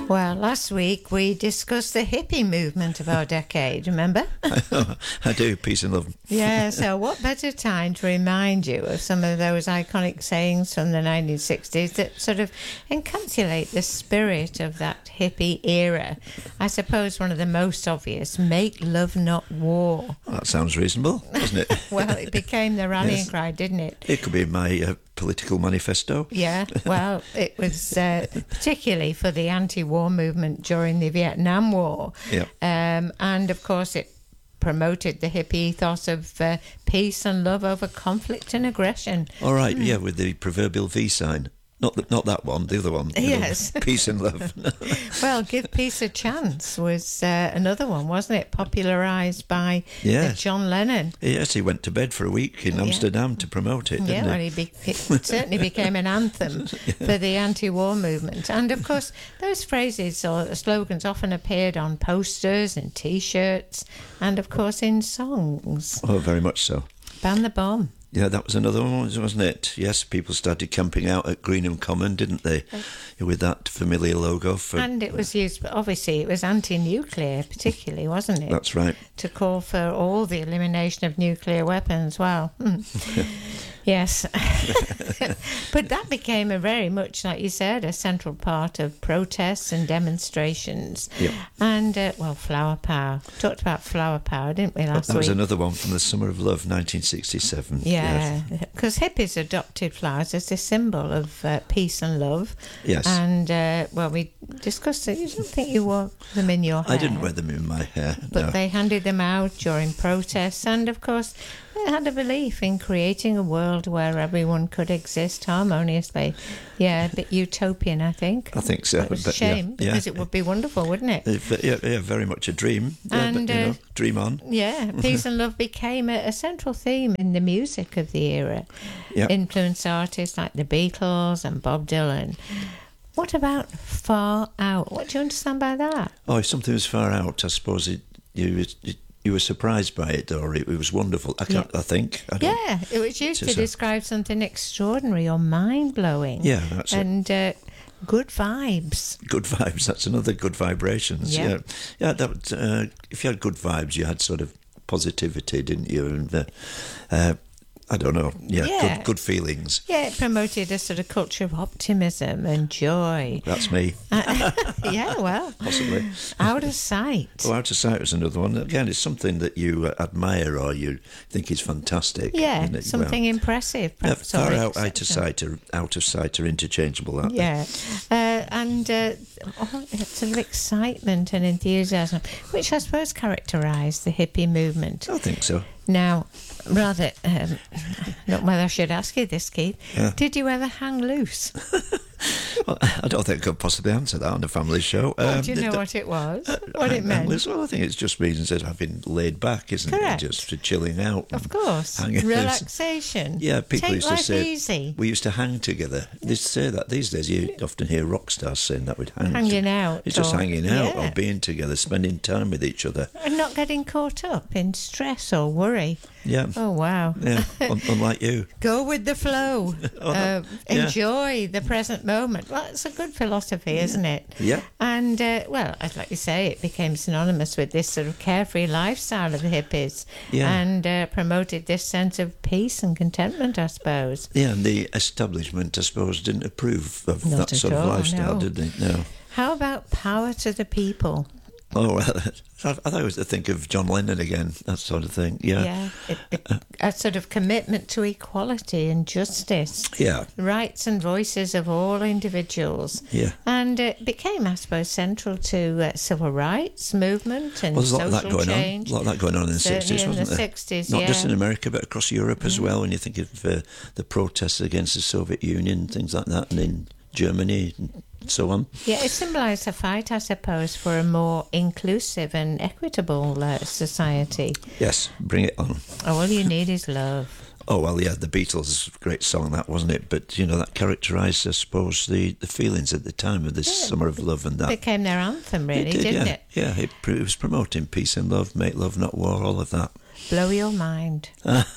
Well, last week we discussed the hippie movement of our decade, remember? I do, peace and love. Yeah, so what better time to remind you of some of those iconic sayings from the 1960s that sort of encapsulate the spirit of that hippie era? I suppose one of the most obvious, make love not war. That sounds reasonable, doesn't it? Well, it became the rallying cry, didn't it? It could be my political manifesto. Yeah, well, it was particularly for the anti-war movement during the Vietnam War. Yeah. And, of course, it promoted the hippie ethos of peace and love over conflict and aggression. All right, yeah, with the proverbial V sign. Not that one, the other one. Yes. Peace and love. Well, give peace a chance was another one, wasn't it? Popularised by John Lennon. Yes, he went to bed for a week in Amsterdam to promote it, didn't he? Well, it certainly became an anthem for the anti-war movement. And, of course, those phrases or slogans often appeared on posters and T-shirts and, of course, in songs. Oh, very much so. Ban the bomb. Yeah, that was another one, wasn't it? Yes, people started camping out at Greenham Common, didn't they? With that familiar logo. And it was used, obviously, it was anti-nuclear particularly, wasn't it? That's right. To call for all the elimination of nuclear weapons. Well, yes. But that became a very much, like you said, a central part of protests and demonstrations. Yep. And, flower power. Talked about flower power, didn't we, last week? That was another one from the Summer of Love, 1967. Yeah, because hippies adopted flowers as a symbol of peace and love. Yes. And, we discussed it. You don't think you wore them in your hair? I didn't wear them in my hair, But they handed them out during protests. And, of course, they had a belief in creating a world where everyone could exist harmoniously. Yeah, a bit utopian, I think. I think so. It was a shame, because it would be wonderful, wouldn't it? Yeah, very much a dream. And, dream on. Yeah, peace and love became a central theme in the music of the era. Yep. Influenced artists like the Beatles and Bob Dylan. What about Far Out? What do you understand by that? Oh, if something was far out, I suppose you were surprised by it, or it was wonderful. I think. It was used to describe something extraordinary or mind-blowing. Yeah, that's it. And good vibes. Good vibes, that's another good vibrations. Yeah. Yeah, if you had good vibes, you had sort of positivity, didn't you? And I don't know. Yeah. Good feelings. Yeah, it promoted a sort of culture of optimism and joy. That's me. Yeah, well. Possibly. Out of Sight. Oh, Out of Sight was another one. Again, it's something that you admire or you think is fantastic. Yeah, something impressive. Far out, out of sight are interchangeable, aren't they? Yeah. Sort of excitement and enthusiasm, which I suppose characterised the hippie movement. I think so. Now, rather, not whether I should ask you this, Keith. Yeah. Did you ever hang loose? Well, I don't think I could possibly answer that on a family show. Do you know what it was? What it meant? Well, I think it's just reasons of having laid back, isn't Correct. it? Just for chilling out. Of course. Relaxation. Yeah, people Take used to life say easy. We used to hang together. They say that these days. You often hear rock stars saying that we'd hang. Hanging out. It's just hanging out or being together, spending time with each other. And not getting caught up in stress or worry. Yeah. Oh, wow. Yeah, unlike you. Go with the flow. Enjoy the present moment. Well, it's a good philosophy, isn't it? Yeah. And, like you say, it became synonymous with this sort of carefree lifestyle of the hippies. Yeah. And promoted this sense of peace and contentment, I suppose. Yeah, and the establishment, I suppose, didn't approve of Not that sort of lifestyle, did they? No. How about power to the people? Oh, well, I thought I was to think of John Lennon again, that sort of thing. Yeah. A sort of commitment to equality and justice. Yeah. Rights and voices of all individuals. Yeah. And it became, I suppose, central to civil rights movement and there's social change. A lot of that going on in the 60s, wasn't there? 60s, Not just in America, but across Europe as well, when you think of the protests against the Soviet Union, things like that, and in Germany and so on. Yeah, it symbolised a fight, I suppose, for a more inclusive and equitable society. Yes, bring it on. All you need is love. Oh, well, yeah, the Beatles, great song that, wasn't it? But, that characterised, I suppose, the feelings at the time of this Summer of Love and that. It became their anthem, really, didn't it? Yeah, it was promoting peace and love, make love, not war, all of that. Blow Your Mind.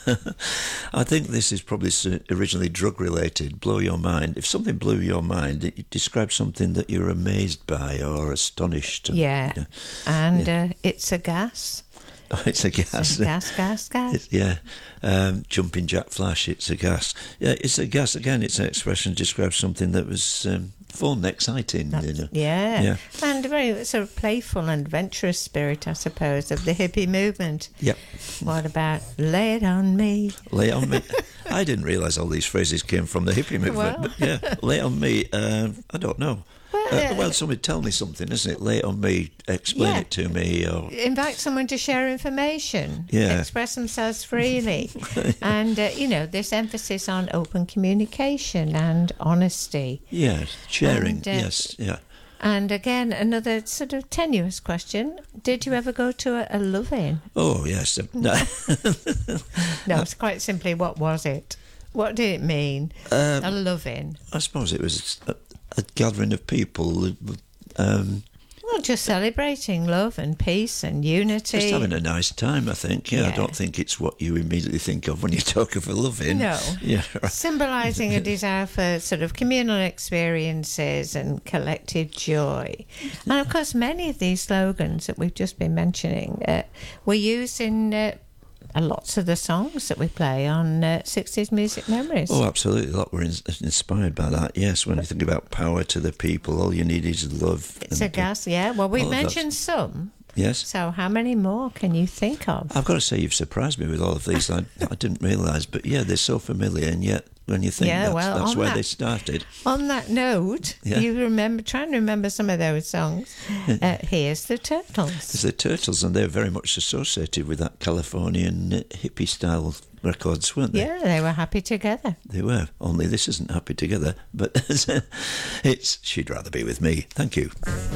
I think this is probably originally drug-related. Blow your mind. If something blew your mind, it describes something that you're amazed by or astonished. Yeah. And It's a Gas. Oh, it's a gas. Gas. Yeah. Jumping Jack Flash, it's a gas. Yeah, it's a gas. Again, it's an expression describes something that was fun, exciting. Yeah. And a very sort of playful and adventurous spirit, I suppose, of the hippie movement. Yep. What about Lay It On Me? Lay It On Me. I didn't realise all these phrases came from the hippie movement. But yeah, Lay It On Me, I don't know. Well, somebody tell me something, isn't it? Lay it on me, explain it to me. Or invite someone to share information, express themselves freely. And, this emphasis on open communication and honesty. Yes, sharing, yes, yeah. And again, another sort of tenuous question. Did you ever go to a love-in? Oh, yes. No, it's quite simply, what was it? What did it mean, a love-in? I suppose it was a gathering of people. Just celebrating love and peace and unity. Just having a nice time, I think. Yeah, I don't think it's what you immediately think of when you talk of a love-in. No. Yeah. Symbolising a desire for sort of communal experiences and collective joy. And of course, many of these slogans that we've just been mentioning were used in lots of the songs that we play on 60s Music Memories. Oh, absolutely. A lot were inspired by that, yes. When you think about power to the people, all you need is love. It's a gas, yeah. Well, we've mentioned some. Yes. So how many more can you think of? I've got to say, you've surprised me with all of these. I didn't realise, but yeah, they're so familiar, and yet when you think that's where they started. On that note, you try and remember some of those songs. Here's the Turtles. It's the Turtles, and they're very much associated with that Californian hippie style records, weren't they? Yeah, they were happy together. They were, only this isn't happy together, but it's She'd Rather Be With Me. Thank you.